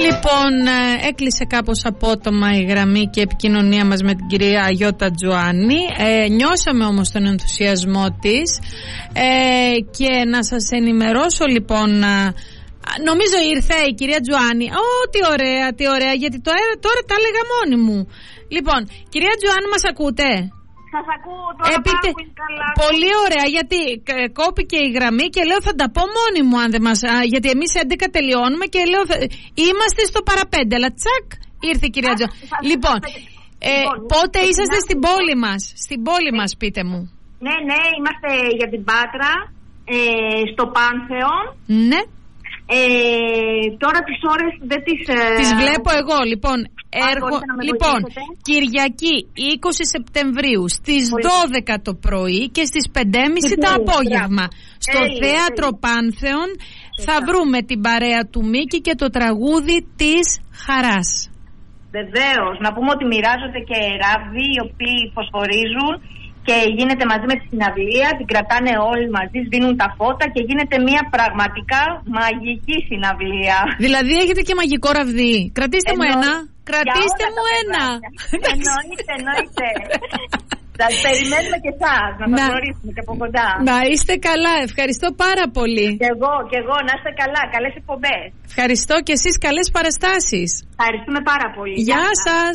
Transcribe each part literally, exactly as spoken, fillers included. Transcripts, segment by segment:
Λοιπόν, έκλεισε κάπως απότομα η γραμμή και η επικοινωνία μας με την κυρία Αγιώτα Τζοάννη. Ε, νιώσαμε όμως τον ενθουσιασμό της ε, και να σας ενημερώσω λοιπόν, νομίζω ήρθε η κυρία Τζοάννη. Ω, τι ωραία, τι ωραία, γιατί τώρα, τώρα τα έλεγα μόνη μου. Λοιπόν, κυρία Τζοάννη, μας ακούτε? Σας ακούω τώρα. Επίτε... πάρα πολύ καλά. Πολύ ωραία, γιατί κόπηκε η γραμμή και λέω θα τα πω μόνη μου αν δεν μας... Γιατί εμείς έντεκα τελειώνουμε και λέω θα... είμαστε στο παραπέντε, αλλά τσακ ήρθε η κυρία Τζο. Λοιπόν, ε, πότε είσαστε στην πόλη μας? Στην πόλη μας πείτε μου. Ναι, ναι, είμαστε για την Πάτρα, ε, στο Πάνθεον. Ναι. Ε, τώρα τις ώρες δεν τις... Ε... Τις βλέπω εγώ, λοιπόν. Έργο... Λοιπόν, Κυριακή είκοσι Σεπτεμβρίου στις Πολύ. δώδεκα το πρωί και στις πέντε και μισή το απόγευμα στο Έλη, Θέατρο Έλη. Πάνθεον θα βρούμε την παρέα του Μίκη και το τραγούδι της Χαράς. Βεβαίως, να πούμε ότι μοιράζονται και ράβδοι οι οποίοι φωσφορίζουν και γίνεται μαζί με τη συναυλία, την κρατάνε όλοι μαζί, σβήνουν τα φώτα και γίνεται μια πραγματικά μαγική συναυλία. Δηλαδή έχετε και μαγικό ραβδί. Κρατήστε Εννο... μου ένα. Κρατήστε μου ένα. Εννοείται, εννοείται. Θα περιμένουμε και εσάς να τα γνωρίσουμε και από κοντά. Να είστε καλά, ευχαριστώ πάρα πολύ. Και εγώ, και εγώ, να είστε καλά, καλές εκπομπές. Ευχαριστώ και εσείς, καλές παραστάσεις. Ευχαριστούμε πάρα πολύ. Γεια σας.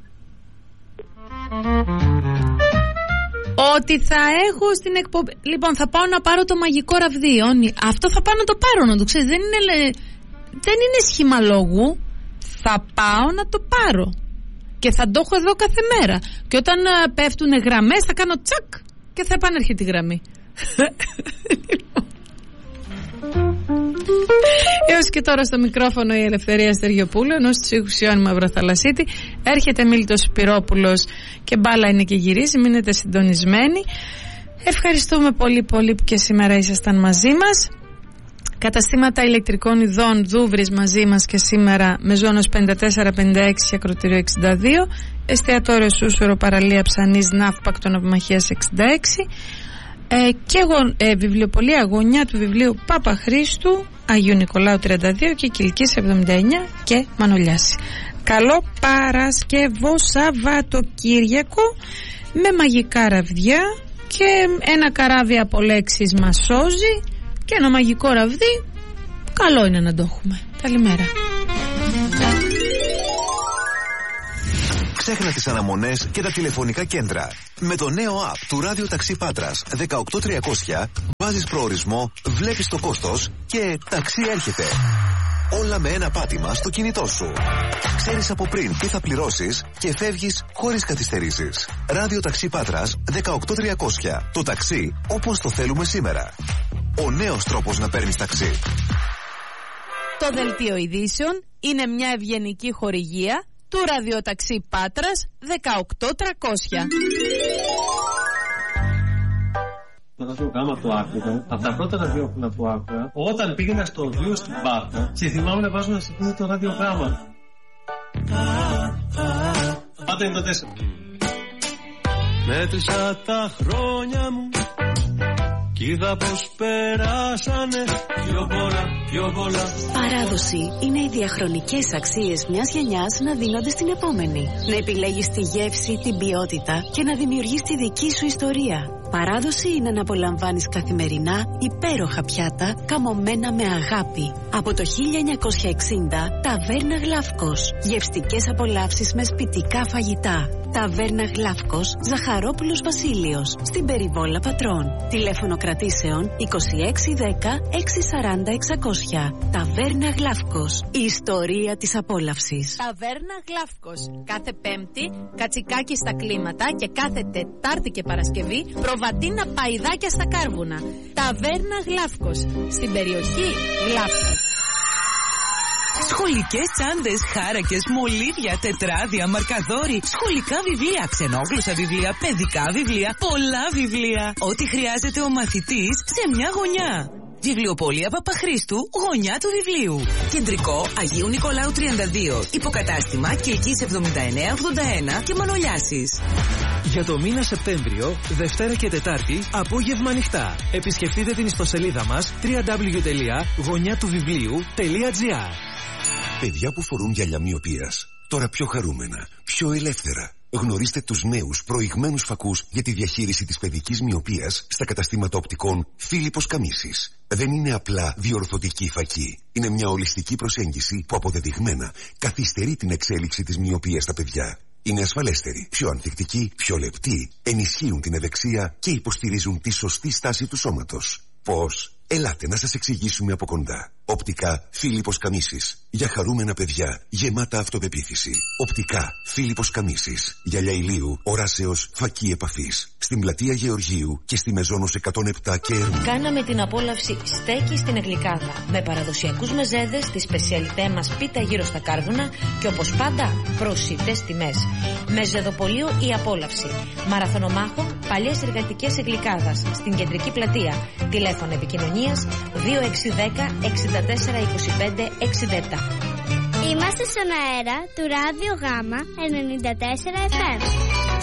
Ότι θα έχω στην εκπομπή. Λοιπόν, θα πάω να πάρω το μαγικό ραβδί. Αυτό θα πάω να το πάρω, να το ξέρεις. Δεν είναι, δεν είναι σχήμα λόγου. Θα πάω να το πάρω. Και θα το έχω εδώ κάθε μέρα. Και όταν πέφτουν γραμμές θα κάνω τσακ και θα επανέρχεται η γραμμή. Έως και τώρα στο μικρόφωνο η Ελευθερία Στεργιοπούλου, ενώ στους ήχους Ιώνη Μαυροθαλασσίτη. Έρχεται Μίλτος Σπυρόπουλος και μπάλα είναι και γυρίζει. Μείνετε συντονισμένοι. Ευχαριστούμε πολύ πολύ που και σήμερα ήσασταν μαζί μας. Καταστήματα ηλεκτρικών ειδών Δούβρης μαζί μας και σήμερα με ζώνος πενήντα τέσσερα πενήντα έξι και ακροτήριο εξήντα δύο. Εστιατόριο Σούσουρο, παραλία Ψανής, Ναύπακτο Ναυμαχίας εξήντα έξι. Ε, και ε, βιβλιοπωλεία Γωνιά του βιβλίου Παπαχρήστου, Αγίου Νικολάου τριάντα δύο και Κιλκής εβδομήντα εννιά και Μανολιάση. Καλό Παρασκευό Σαββατοκύριακο με μαγικά ραβδιά και ένα καράβι από λέξεις μας σώζει και ένα μαγικό ραβδί. Καλό είναι να το έχουμε. Καλημέρα. Ξέχνα τις αναμονές και τα τηλεφωνικά κέντρα. Με το νέο app του Ράδιο Ταξί Πάτρας δεκαοκτώ τριακόσια βάζεις προορισμό, βλέπεις το κόστος και ταξί έρχεται. Όλα με ένα πάτημα στο κινητό σου. Ξέρεις από πριν τι θα πληρώσεις και φεύγεις χωρίς καθυστερήσεις. Ράδιο Ταξί Πάτρας δεκαοκτώ τριακόσια. Το ταξί όπως το θέλουμε σήμερα. Ο νέος τρόπος να παίρνεις ταξί. Το δελτίο ειδήσεων είναι μια ευγενική χορηγία του ραδιοταξί Πάτρας δεκαοκτώ τριακόσια. Το ραδιογράμμα που άκουγα, από τα πρώτα ραδιόφωνα που άκουγα, όταν πήγαινα στο βιβλίο στην Πάτρα και θυμάμαι να βάζω να σε το ραδιογράμμα. Πάτε είναι το τέσσερα. Μέτρησα τα χρόνια μου κι είδα πως περάσανε πιο πολλά, πιο πολλά. Παράδοση είναι οι διαχρονικές αξίες μιας γενιάς να δίνονται στην επόμενη. Να επιλέγεις τη γεύση, την ποιότητα και να δημιουργείς τη δική σου ιστορία. Παράδοση είναι να απολαμβάνεις καθημερινά υπέροχα πιάτα καμωμένα με αγάπη. Από το χίλια εννιακόσια εξήντα, Ταβέρνα Γλαύκος. Γευστικές απολαύσεις με σπιτικά φαγητά. Ταβέρνα Γλαύκος, Ζαχαρόπουλος Βασίλειος, στην Περιβόλα Πατρών. Τηλέφωνο κρατήσεων είκοσι έξι δέκα εξακόσια σαράντα εξακόσια. Ταβέρνα Γλαύκος. Η ιστορία της απόλαυσης. Ταβέρνα Γλαύκος. Κάθε Πέμπτη, κατσικάκι στα κλίματα και κάθε Τετάρτη και Παρασκευή, προβατίνα παϊδάκια στα κάρβουνα. Ταβέρνα Γλαύκος. Στην περιοχή Γλαύκος. Σχολικές τσάντες, χάρακες, μολύβια, τετράδια, μαρκαδόροι, σχολικά βιβλία, ξενόγλωσσα βιβλία, παιδικά βιβλία, πολλά βιβλία. Ό,τι χρειάζεται ο μαθητής σε μια γωνιά. Βιβλιοπωλεία Παπαχρήστου, γωνιά του βιβλίου. Κεντρικό Αγίου Νικολάου τριάντα δύο. Υποκατάστημα Κιλκής εβδομήντα εννιά ογδόντα ένα και Μανολιάσης. Για το μήνα Σεπτέμβριο, Δευτέρα και Τετάρτη, απόγευμα ανοιχτά. Επισκεφτείτε την ιστοσελίδα μας double-u double-u double-u τελεία γωνιά του βιβλίου τελεία τζι άρ. Παιδιά που φορούν γυαλιά μυοπίας, τώρα πιο χαρούμενα, πιο ελεύθερα. Γνωρίστε τους νέους προηγμένους φακούς για τη διαχείριση της παιδικής μυοπίας στα καταστήματα οπτικών Φίλιππος Καμίσης. Δεν είναι απλά διορθωτική φακή. Είναι μια ολιστική προσέγγιση που αποδεδειγμένα καθυστερεί την εξέλιξη της μυοπίας στα παιδιά. Είναι ασφαλέστερη, πιο ανθεκτική, πιο λεπτή, ενισχύουν την ευεξία και υποστηρίζουν τη σωστή στάση του σώματος. Πώς? Ελάτε να σας εξηγήσουμε από κοντά. Οπτικά Φίλιππος Καμίσης. Για χαρούμενα παιδιά, γεμάτα αυτοπεποίθηση. Οπτικά Φίλιππος Καμίσης. Γυαλιά ηλίου, οράσεως, φακή επαφής. Στην πλατεία Γεωργίου και στη Μεζόνος εκατόν επτά και Ερμού. Κάναμε την απόλαυση στέκι στην Εγλικάδα. Με παραδοσιακούς μεζέδες, τη σπεσιαλιτέ μας πίτα γύρω στα κάρβουνα και όπως πάντα προσιτές τιμές. Μεζεδοπολείο η απόλαυση. Μαραθωνομάχων, παλιές εργατικές Εγλικάδας. Στην κεντρική πλατεία. Τηλέφωνο επικοινωνίας δύο έξι ένα μηδέν εξήντα τέσσερα είκοσι πέντε εξήντα επτά. Είμαστε στον αέρα του Ράδιο Γάμα ενενήντα τέσσερα εφ εμ.